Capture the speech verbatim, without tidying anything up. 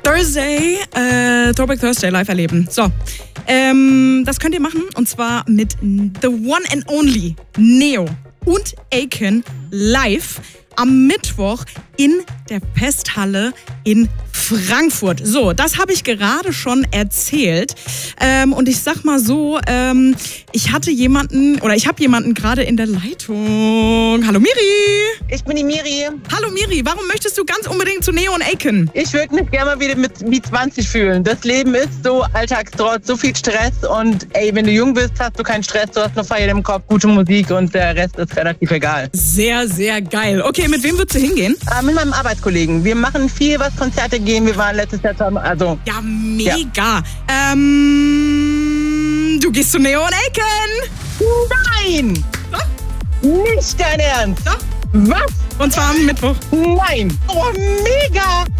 Thursday, äh, Throwback Thursday live erleben. So, ähm, das könnt ihr machen und zwar mit The One and Only Neo und Aiken live am Mittwoch in der Festhalle in Frankfurt. So, das habe ich gerade schon erzählt. Ähm, und ich sag mal so, ähm, ich hatte jemanden, oder ich habe jemanden gerade in der Leitung. Hallo Miri! Ich bin die Miri. Hallo Miri, warum möchtest du ganz unbedingt zu Neo und Aiken? Ich würde mich gerne mal wieder mit wie zwanzig fühlen. Das Leben ist so alltagstrotz, so viel Stress und ey, wenn du jung bist, hast du keinen Stress, du hast nur Feier im Kopf, gute Musik und der Rest ist relativ egal. Sehr, sehr geil. Okay, mit wem würdest du hingehen? Äh, mit meinem Arbeitskollegen. Wir machen viel, was Konzerte gehen. Wir waren letztes Jahr zusammen, also... Ja, mega. Ja. Ähm, du gehst zu Neo und Aiken. Nein! Doch. Nicht dein Ernst! Doch. Was? Und zwar am Mittwoch. Nein! Oh, mega!